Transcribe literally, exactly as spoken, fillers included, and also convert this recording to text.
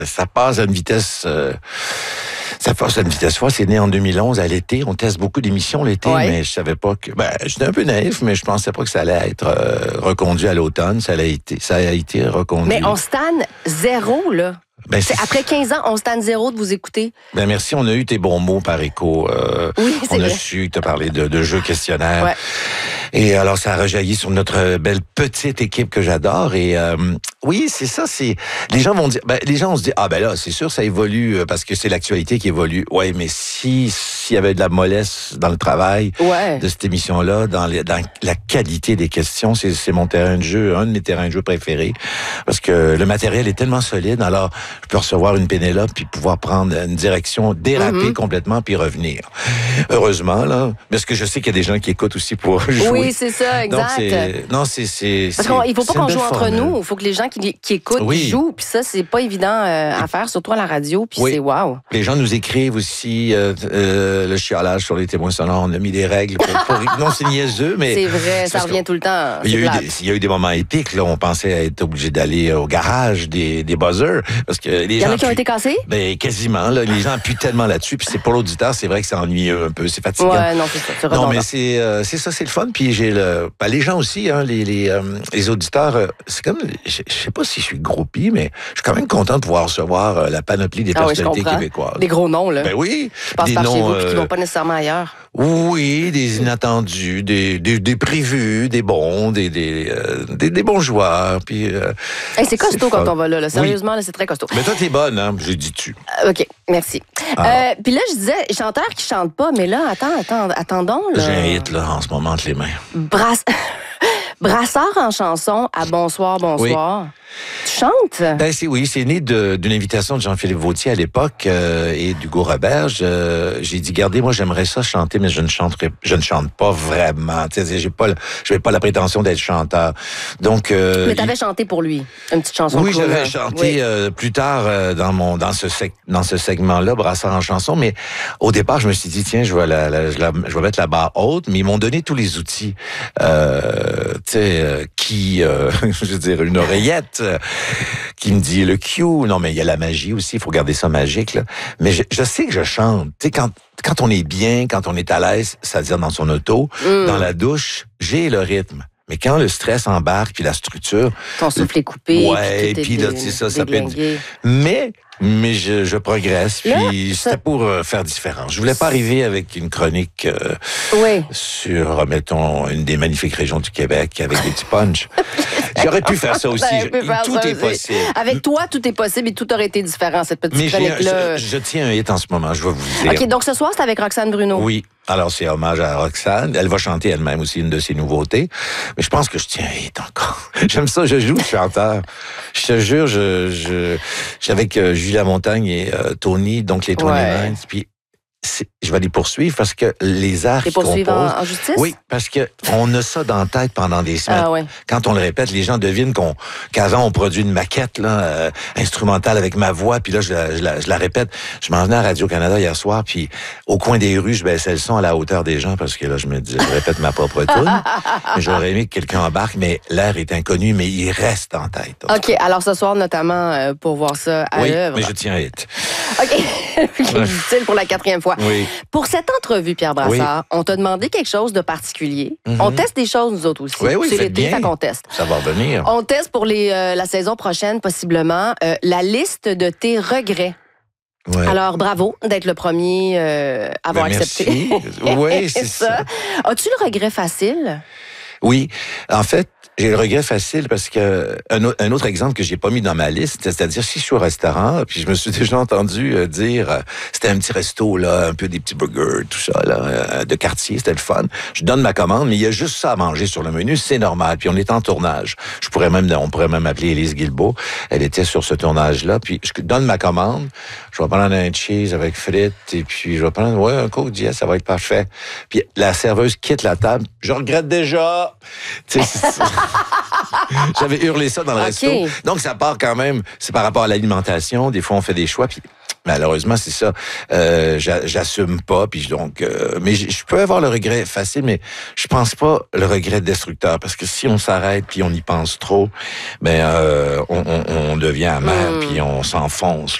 ça passe à une vitesse... Euh, ça passe à une vitesse folle. C'est né en deux mille onze, à l'été. On teste beaucoup d'émissions l'été, ouais. mais je savais pas que... Ben, j'étais un peu naïf, mais je pensais pas que ça allait être euh, reconduit à l'automne. Ça, allait été, ça a été reconduit. Mais on stanne zéro, là. Ben, c'est... Après quinze ans, on stanne zéro de vous écouter. Ben merci, on a eu tes bons mots par écho. Euh, oui, c'est on vrai. a su que tu as parlé de, de jeux questionnaires. Ouais. Et alors, ça a rejailli sur notre belle petite équipe que j'adore. Et euh, oui, c'est ça. C'est les gens vont dire, ben, les gens vont se dire, ah ben là, c'est sûr, ça évolue parce que c'est l'actualité qui évolue. Ouais, mais si s'il y avait de la mollesse dans le travail ouais. de cette émission-là, dans, les, dans la qualité des questions, c'est, c'est mon terrain de jeu, un de mes terrains de jeu préférés, parce que le matériel est tellement solide. Alors, je peux recevoir une Pénélope puis pouvoir prendre une direction, déraper mm-hmm. complètement puis revenir. Heureusement là, parce que je sais qu'il y a des gens qui écoutent aussi pour jouer. Oui, c'est ça, exact. Donc, c'est, non, c'est, c'est, parce c'est, qu'il faut pas qu'on joue entre formule. nous. Il faut que les gens qui, qui écoutent oui. jouent. Puis ça, c'est pas évident euh, à faire, surtout à la radio. Puis oui. c'est wow. Les gens nous écrivent aussi euh, euh, le chialage sur les témoins sonores. On a mis des règles pour, pour... non, c'est niaiseux, mais c'est vrai, ça revient tout le temps. Il y, a eu des, il y a eu des moments épiques. Là, on pensait être obligé d'aller au garage des, des buzzers parce que les il y gens en a qui ont été cassés. Ben quasiment. Là, les gens appuient tellement là-dessus. Puis c'est pour l'auditeur, c'est vrai que c'est ennuyeux un peu, c'est fatigant. Ouais, non, c'est ça. C'est non, mais c'est euh, c'est ça, c'est le fun. Puis j'ai le, ben, les gens aussi, hein, les les, euh, les auditeurs. Euh, c'est comme, je, je sais pas si je suis groupie, mais je suis quand même content de pouvoir recevoir euh, la panoplie des ah personnalités oui, québécoises. Des gros noms là. Ben oui. Qui passent des par noms, chez vous, euh, puis qui vont pas nécessairement ailleurs. Oui, des inattendus, des des, des prévus, des bons, des des euh, des, des bons joueurs. Puis euh, hey, c'est costaud c'est quand on va là. là. Sérieusement, oui. là, c'est très costaud. Mais toi, t'es bonne, hein. J'ai dit tu. Euh, ok, merci. Euh, puis là, je disais, chanteur qui chante pas, mais là, attends, attends, attendons. Là. J'ai un hit là en ce moment entre les mains. Brass... Brassard en chanson à Bonsoir, bonsoir. Oui. Tu chantes? Ben c'est oui, c'est né de, d'une invitation de Jean-Philippe Vautier à l'époque euh, et d'Hugo Roberge. Euh, j'ai dit, regardez, moi j'aimerais ça chanter, mais je ne chanterai, je ne chante pas vraiment. Tu sais, j'ai pas, je n'ai pas la prétention d'être chanteur. Donc. Euh, mais t'avais il... chanté pour lui une petite chanson. Oui, j'avais chanté oui. euh, plus tard euh, dans mon dans ce sec, dans ce segment-là, Brassard en chanson. Mais au départ, je me suis dit, tiens, je vais la, la, je, la, je vais mettre la barre haute. Mais ils m'ont donné tous les outils. Euh, tu sais, euh, qui, euh, je veux dire, une oreillette. Qui me dit le Q. Non, mais il y a la magie aussi. Il faut garder ça magique, là. Mais je, je sais que je chante. Tu sais, quand, quand on est bien, quand on est à l'aise, c'est-à-dire dans son auto, mm. dans la douche, j'ai le rythme. Mais quand le stress embarque, puis la structure... Ton souffle est coupé. Ouais, puis là, c'est ça, ça peut être... Mais... Mais je, je progresse, puis là, c'était pour euh, faire différent. Je voulais pas arriver avec une chronique euh, oui. sur, mettons, une des magnifiques régions du Québec avec des petits punchs. J'aurais pu faire ça aussi. Je, tout ça est possible. Avec toi, tout est possible et tout aurait été différent, cette petite Mais chronique-là. Je, je tiens un hit en ce moment, je vais vous dire. OK, donc ce soir, c'est avec Roxane Bruno. Oui. Alors, c'est hommage à Roxane. Elle va chanter elle-même aussi une de ses nouveautés. Mais je pense que je tiens un hit encore. J'aime ça, je joue le chanteur. Je te jure, je, je, je avec euh, Julie Lamontagne et euh, Tony, donc les Tony ouais. Nines, puis c'est, je vais les poursuivre parce que les arts les poursuivre en, en justice? Oui, parce que on a ça dans la tête pendant des semaines. Ah, ouais. Quand on le répète, les gens devinent qu'on, qu'avant on produit une maquette là, euh, instrumentale avec ma voix, puis là je la, je la, je la répète. Je m'en venais à Radio-Canada hier soir, puis au coin des rues, je baissais le son à la hauteur des gens parce que là je me dis, je répète ma propre tune. J'aurais aimé que quelqu'un embarque, mais l'air est inconnu, mais il reste en tête. OK, alors ce soir notamment euh, pour voir ça à oui, l'œuvre. Oui, mais je tiens à hit. OK, difficile pour la quatrième fois. Oui. Pour cette entrevue, Pierre Brassard, oui. on t'a demandé quelque chose de particulier. Mm-hmm. On teste des choses, nous autres aussi. Oui, oui, c'est l'été, fait qu'on teste. Ça va revenir. On teste pour les, euh, la saison prochaine, possiblement, euh, la liste de tes regrets. Ouais. Alors, bravo d'être le premier euh, à avoir ben, accepté. Oui, c'est ça. ça. As-tu le regret facile? Oui. En fait, j'ai le regret facile parce que un, un autre exemple que j'ai pas mis dans ma liste, c'est-à-dire si je suis au restaurant, puis je me suis déjà entendu euh, dire, euh, c'était un petit resto là, un peu des petits burgers, tout ça là, euh, de quartier, c'était le fun. Je donne ma commande, mais il y a juste ça à manger sur le menu, c'est normal. Puis on est en tournage. Je pourrais même, on pourrait même appeler Élise Guilbeault. Elle était sur ce tournage-là. Puis je donne ma commande. Je vais prendre un cheese avec frites et puis je vais prendre ouais un Coke Diet, ça va être parfait. Puis la serveuse quitte la table. Je regrette déjà. Tu sais, j'avais hurlé ça dans le okay. resto. Donc, ça part quand même, c'est par rapport à l'alimentation. Des fois, on fait des choix, puis Malheureusement, c'est ça. Euh, j'assume pas, puis donc, euh, mais je peux avoir le regret facile, mais je pense pas le regret destructeur, parce que si on s'arrête puis on y pense trop, ben euh, on, on, on devient amer, mmh. puis on s'enfonce.